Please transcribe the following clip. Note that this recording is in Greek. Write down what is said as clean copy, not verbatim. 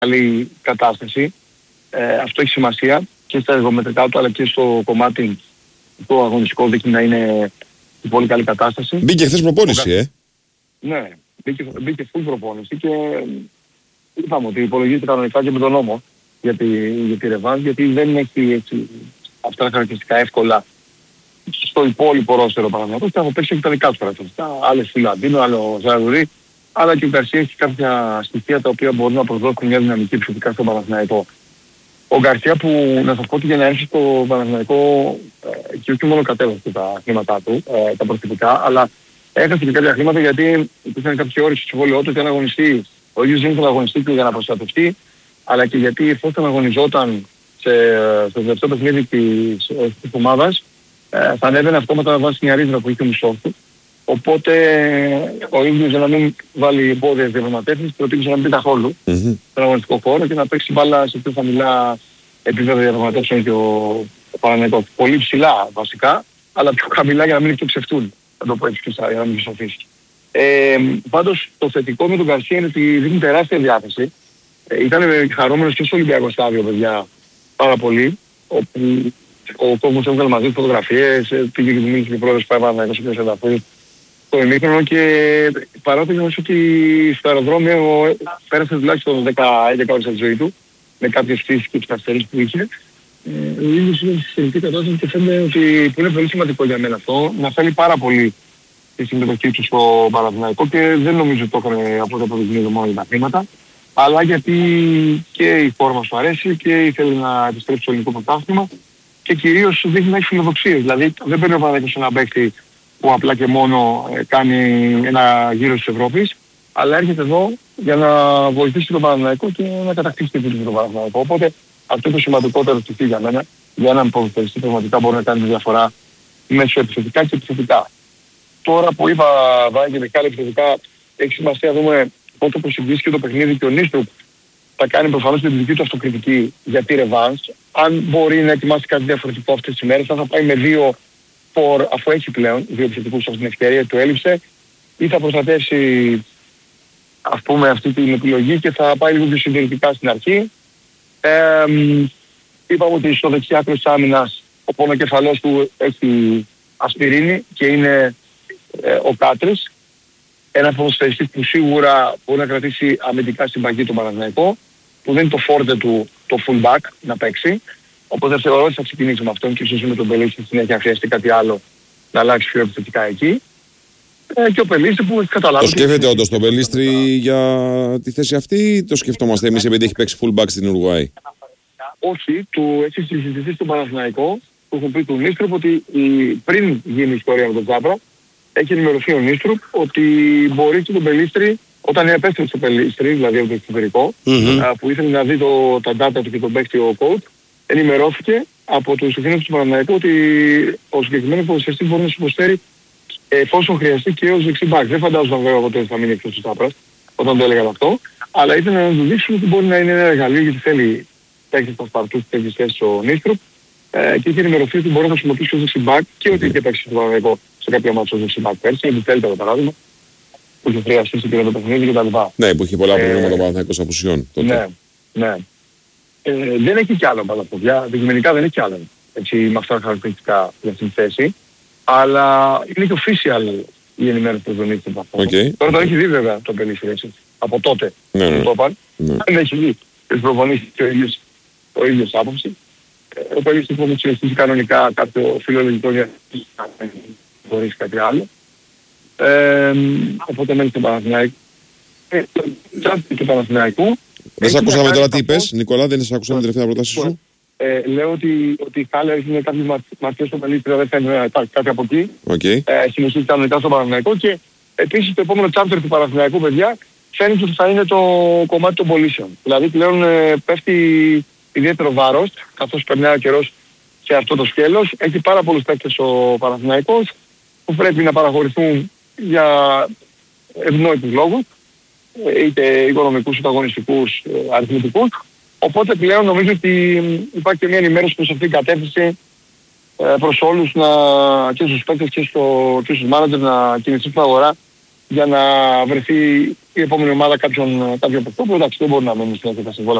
καλή κατάσταση. Αυτό έχει σημασία και στα εργομετρικά του, αλλά και στο κομμάτι το αγωνιστικό δείχνει να είναι σε πολύ καλή κατάσταση. Μπήκε χθες προπόνηση, Ναι, μπήκε full προπόνηση και είπαμε ότι υπολογίζεται κανονικά και με τον νόμο για τη ρεβάνς, γιατί δεν έχει έτσι αυτά τα χαρακτηριστικά εύκολα στο υπόλοιπο ρόστερο Παναθηναϊκός και θα παίξει και τα δικά του χαρακτηριστικά. Άλλες Φιλαντίνο, άλλο Ζαγουρί, αλλά και ο Γκαρσία έχει κάποια στοιχεία τα οποία μπορούν να προσδώσουν μια δυναμική επιθετικά στον Παναθηναϊκό. Ο Γκαρσία που να σας πω ότι για να έρθει στο Παναθηναϊκό και όχι μόνο κατέβασε τα χρήματά του, τα προσωπικά, αλλά έχασε και κάποια χρήματα γιατί υπήρχαν κάποιοι όροι στο συμβόλαιό του για να αγωνιστεί. Ο ίδιος δεν ήθελε να αγωνιστεί και για να προστατευτεί, αλλά και γιατί εφόσον αγωνιζόταν στο τελευταίο παιχνίδι της ομάδας, θα ανέβαινε αυτόματα να βάζει μια ρίζα που είχε ο μισός του. Οπότε ο ίδιος για να μην βάλει εμπόδια διαπραγματεύσεις προτίμησε να μην πει καθόλου στον αγωνιστικό χώρο και να παίξει μπάλα σε πιο χαμηλά επίπεδα διαπραγματεύσεων και ο Παναθηναϊκός. Πολύ ψηλά βασικά, αλλά πιο χαμηλά για να μην εκτοξευτούν. Θα το πω έτσι και για να μην σοφίσει. Πάντως το θετικό με τον Γκαρσία είναι ότι δείχνει τεράστια διάθεση. Ήταν χαρούμενος και στο Ολυμπιακό στάδιο, παιδιά, πάρα πολύ. Όπου ο κόσμος έβγαλε μαζί φωτογραφίες, πήγε και του μίλησε και πρόεδρος που έβαλε να σε εδαφή το ημίχρονο και παρά το γεγονός ότι στο αεροδρόμιο πέρασε τουλάχιστον 10 ώρες από τη ζωή του με κάποιες πτήσεις και τις καθυστερήσεις που είχε. Ο ίδιος είναι στη συνολική κατάσταση και φαίνεται ότι είναι πολύ σημαντικό για μένα αυτό, να θέλει πάρα πολύ τη συμμετοχή του στο Παναθηναϊκό και δεν νομίζω ότι το έκανε από το αποδεικνύει μόνο για τα χρήματα, αλλά γιατί και η φόρμα σου αρέσει και ήθελε να επιστρέψει στο ελληνικό πρωτάθλημα και κυρίως δείχνει να έχει φιλοδοξίες. Δηλαδή δεν παίρνει ο Παναθηναϊκός ένα παίκτη που απλά και μόνο κάνει ένα γύρο της Ευρώπης, αλλά έρχεται εδώ για να βοηθήσει τον Παναθηναϊκό και να κατακτήσει την τύχη του Παναθηναϊκό. Οπότε αυτό είναι το σημαντικότερο στοιχείο για μένα. Για έναν ποδοσφαιριστή πραγματικά μπορεί να κάνει τη διαφορά μέσω επιθετικά και επιθετικά. Τώρα που είπα Βάγγελ και Μιχάλη επιθετικά, έχει σημασία να δούμε πότε προσεγγίσει και το παιχνίδι και ο Νίστρουκ θα κάνει προφανώς την δική του αυτοκριτική για τη ρεβάνς. Αν μπορεί να ετοιμάσει κάτι διαφορετικό αυτές τις ημέρες, θα πάει με δύο φορ, αφού έχει πλέον δύο επιθετικούς από την ευκαιρία του έλειψε, ή θα προστατεύσει ας πούμε αυτή την επιλογή και θα πάει λίγο πιο συντηρητικά στην αρχή. Είπαμε ότι στο δεξιά άκρο της άμυνας ο πονοκεφαλός του έχει ασπιρίνη και είναι ο Κάτρης. Ένα ποδοσφαιριστή που σίγουρα μπορεί να κρατήσει αμυντικά στην παγή του Παναθηναϊκό, που δεν είναι το φόρτε του το fullback να παίξει. Οπότε θεωρώ ότι θα ξεκινήσει με αυτόν και ίσως με τον Πελίστη στη συνέχεια αν χρειαστεί κάτι άλλο να αλλάξει πιο επιθετικά εκεί. Και ο Πελίστη που έχει καταλάβει. Το σκέφτεται όντως τον Πελίστρη για τη θέση αυτή ή το σκεφτόμαστε εμείς επειδή έχει παίξει fullback στην Ουρουάη? Όχι, του έχει συζητηθεί στον Παναθηναϊκό, που έχουν πει του Νίστροπ ότι πριν γίνει η ιστορία με τον Τζάμπρα, έχει ενημερωθεί ο Νίστροπ ότι μπορεί και τον Πελίστρη, όταν επέστρεψε το Πελίστρη, δηλαδή από το εξωτερικό, που ήθελε να δει τα data του και τον παίκτη ο coach, ενημερώθηκε από τους ευθύνους του Παναθηναϊκού ότι ο συγκεκριμένος ποδοσφαιριστής μπορεί να σου προσφέρει εφόσον χρειαστεί και ως δεξιμπάκ. Δεν φαντάζομαι βέβαια ότι θα μείνει εκτός του Τσάπρας όταν το έλεγαν αυτό, αλλά ήθελε να του δείξουν ότι μπορεί να είναι ένα εργαλείο γιατί θέλει παίκτες πασπαρτούς τέτοιες θέσεις ο Νίστροπ και είχε ενημερωθεί ότι μπορεί να χρησιμοποιήσει ως δεξιμπάκ και ότι είχε παίξει στο Παναθηναϊκό σε κάποια μάτια ως δεξιμπάκ πέρσι, γιατί θέλει το παράδειγμα, που είχε χρειαστεί στην πυρήνα το παιχνίδι κτλ. Ναι, που είχε πολλά προβλήματα ο Παναθηναϊκός απουσιών. Ναι, ναι. Δεν έχει κι άλλο παλαποδιά, δικημενικά δεν έχει κι άλλο. Έτσι, με αυτά τα χαρακτηριστικά για αυτή τη θέση. Αλλά είναι και official η ενημέρωση του Δονίτη από αυτό. Τώρα το έχει δει βέβαια το Πελίστη, έτσι. Από τότε που το είπαν. Δεν έχει δει. Έχει προπονήσει και ο ίδιος άποψη. Ο Πελίστη που έχει συνεχίσει κανονικά κάποιο φιλολογικό διαθήκη, χωρίς κάτι άλλο. Οπότε μένει στον Παναθηναϊκό. Του Παναθηναϊκού. Δεν σε ακούσαμε τώρα τι είπες, Νικόλα, δεν σε ακούσαμε την τελευταία πρόταση σου. Λέω ότι η Χάλα έχει κάποιες ματιές στο Πελίστρη, δεν φαίνεται να υπάρχει κάτι από εκεί. Συνεχίζει κανονικά στο Παναθηναϊκό και επίσης το επόμενο chapter του Παναθηναϊκού, παιδιά, φαίνεται ότι θα είναι το κομμάτι των πωλήσεων. Δηλαδή πλέον πέφτει ιδιαίτερο βάρος, καθώς περνάει ο καιρός σε αυτό το σκέλος. Έχει πάρα πολλούς παίκτες ο Παναθηναϊκός που πρέπει να παραχωρηθούν για ευνόητους λόγους, είτε οικονομικούς, είτε αγωνιστικούς, αριθμητικούς. Οπότε πλέον νομίζω ότι υπάρχει και μια ενημέρωση προς αυτήν την κατεύθυνση προς όλους και στους παίκτες και στους μάνατζερ να κινηθεί στην αγορά για να βρεθεί η επόμενη ομάδα κάποιον παιχτό που εντάξει δεν μπορεί να μένει στην τα συμβόλαια